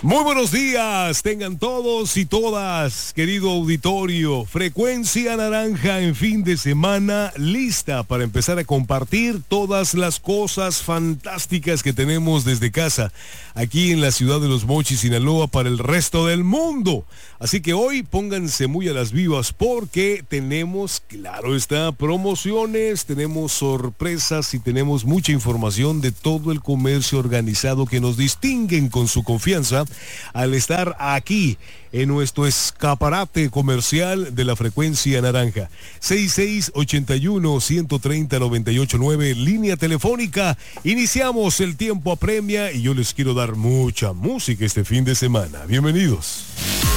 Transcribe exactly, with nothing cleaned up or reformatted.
Muy buenos días, tengan todos y todas, querido auditorio. Frecuencia Naranja en fin de semana, lista para empezar a compartir todas las cosas fantásticas que tenemos desde casa, aquí en la ciudad de Los Mochis, Sinaloa, para el resto del mundo. Así que hoy pónganse muy a las vivas porque tenemos, claro está, promociones, tenemos sorpresas y tenemos mucha información de todo el comercio organizado que nos distinguen con su confianza al estar aquí en nuestro escaparate comercial de la Frecuencia Naranja. seis seis ocho uno, uno tres cero, nueve ocho nueve, línea telefónica. Iniciamos, el tiempo apremia y yo les quiero dar mucha música este fin de semana. Bienvenidos.